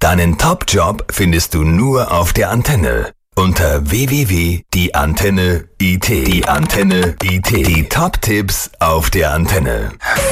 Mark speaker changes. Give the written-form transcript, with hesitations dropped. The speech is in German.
Speaker 1: Deinen Top-Job findest du nur auf der Antenne. Unter www.dieantenne.it. Die Top-Tipps auf der Antenne.